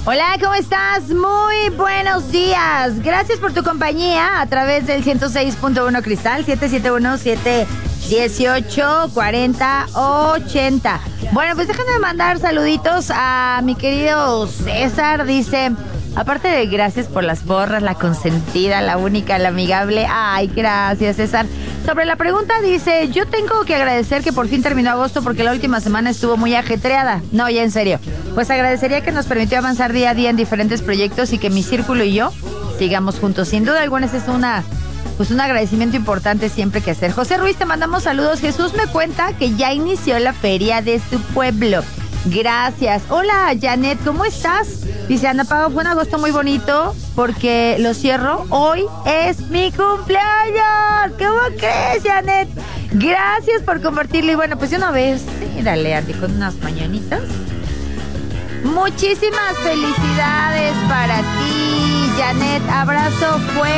Hola, ¿cómo estás? Muy buenos días. Gracias por tu compañía a través del 106.1 Cristal, 771-718-4080. Bueno, pues déjame mandar saluditos a mi querido César. Dice, aparte de gracias por las porras, la consentida, la única, la amigable. Ay, gracias, César. Sobre la pregunta dice, yo tengo que agradecer que por fin terminó agosto porque la última semana estuvo muy ajetreada. No, ya en serio. Pues agradecería que nos permitió avanzar día a día en diferentes proyectos y que mi círculo y yo sigamos juntos. Sin duda alguna, ese es un agradecimiento importante siempre que hacer. José Ruiz, te mandamos saludos. Jesús me cuenta que ya inició la feria de su pueblo. Gracias. Hola, Janet, ¿cómo estás? Dice, Ana Pao, fue un agosto muy bonito porque lo cierro. Hoy es mi cumpleaños. ¿Cómo crees, Janet? Gracias por compartirlo. Y bueno, pues de una vez, dale, Andy, con unas mañanitas. Muchísimas felicidades para ti, Janet. Abrazo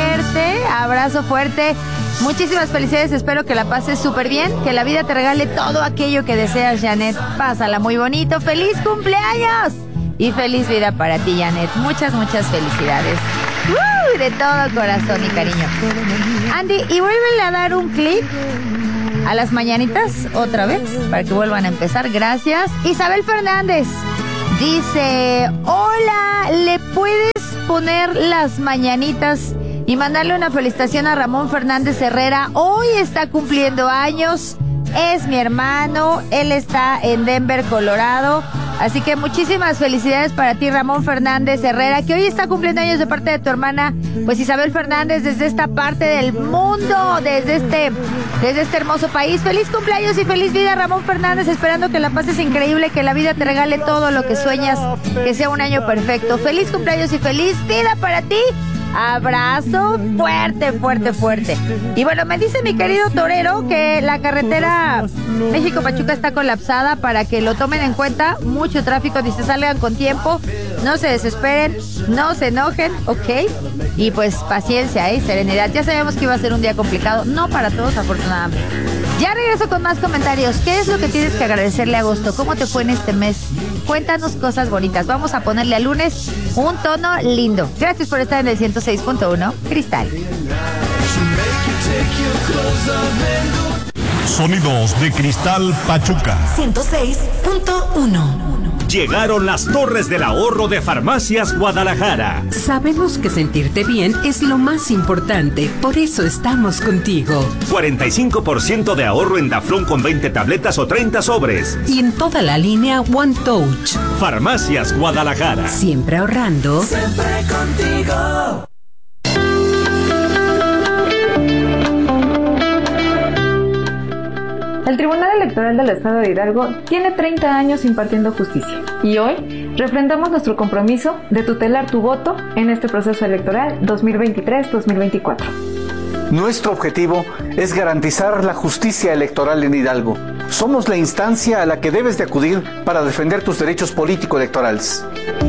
fuerte. Muchísimas felicidades, espero que la pases súper bien, que la vida te regale todo aquello que deseas, Janet. Pásala muy bonito, ¡feliz cumpleaños! Y feliz vida para ti, Janet. Muchas felicidades. De todo corazón y cariño. Andy, y vuélvele a dar un clic a las mañanitas otra vez, para que vuelvan a empezar. Gracias. Isabel Fernández dice, hola, ¿le puedes poner las mañanitas y mandarle una felicitación a Ramón Fernández Herrera? Hoy está cumpliendo años, es mi hermano, él está en Denver, Colorado. Así que muchísimas felicidades para ti, Ramón Fernández Herrera, que hoy está cumpliendo años de parte de tu hermana, pues Isabel Fernández, desde esta parte del mundo, desde este hermoso país. Feliz cumpleaños y feliz vida, Ramón Fernández, esperando que la pases increíble, que la vida te regale todo lo que sueñas, que sea un año perfecto. Feliz cumpleaños y feliz vida para ti. Abrazo fuerte. Y bueno, me dice mi querido torero que la carretera México-Pachuca está colapsada, para que lo tomen en cuenta. Mucho tráfico, dice, salgan con tiempo, no se desesperen, no se enojen, ¿ok? Y pues paciencia, serenidad. Ya sabíamos que iba a ser un día complicado, no para todos, afortunadamente. Ya regreso con más comentarios. ¿Qué es lo que tienes que agradecerle a agosto? ¿Cómo te fue en este mes? Cuéntanos cosas bonitas. Vamos a ponerle al lunes un tono lindo. Gracias por estar en el 106.1 Cristal. Sonidos de Cristal Pachuca 106.1. Llegaron las Torres del Ahorro de Farmacias Guadalajara. Sabemos que sentirte bien es lo más importante, por eso estamos contigo. 45% de ahorro en Daflón con 20 tabletas o 30 sobres. Y en toda la línea One Touch. Farmacias Guadalajara. Siempre ahorrando. Siempre contigo. El Tribunal Electoral del Estado de Hidalgo tiene 30 años impartiendo justicia y hoy refrendamos nuestro compromiso de tutelar tu voto en este proceso electoral 2023-2024. Nuestro objetivo es garantizar la justicia electoral en Hidalgo. Somos la instancia a la que debes de acudir para defender tus derechos político-electorales.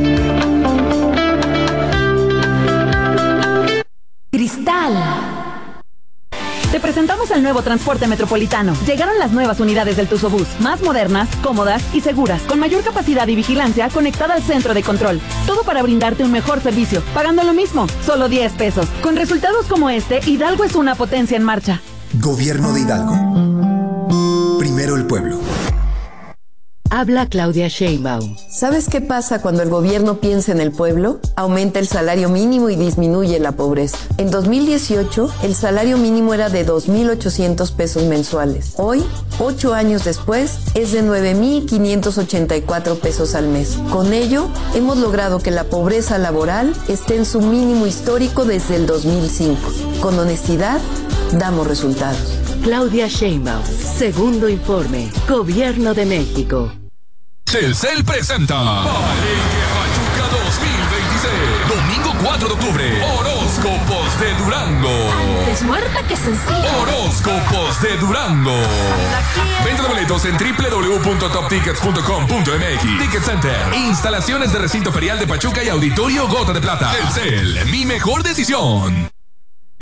Cristal. Te presentamos el nuevo transporte metropolitano. Llegaron las nuevas unidades del Tuzobús, más modernas, cómodas y seguras, con mayor capacidad y vigilancia conectada al centro de control. Todo para brindarte un mejor servicio, pagando lo mismo, solo 10 pesos. Con resultados como este, Hidalgo es una potencia en marcha. Gobierno de Hidalgo. Primero el pueblo. Habla Claudia Sheinbaum. ¿Sabes qué pasa cuando el gobierno piensa en el pueblo? Aumenta el salario mínimo y disminuye la pobreza. En 2018, el salario mínimo era de 2,800 pesos mensuales. Hoy, 8 años después, es de 9,584 pesos al mes. Con ello, hemos logrado que la pobreza laboral esté en su mínimo histórico desde el 2005. Con honestidad, damos resultados. Claudia Sheinbaum, segundo informe, Gobierno de México. Telcel presenta Palenque Pachuca 2026. Domingo 4 de octubre. Horóscopos de Durango. Antes muerta que sencilla. Horóscopos de Durango. Venta de boletos en www.toptickets.com.mx. Ticket Center. Instalaciones de recinto ferial de Pachuca y Auditorio Gota de Plata. Telcel, mi mejor decisión.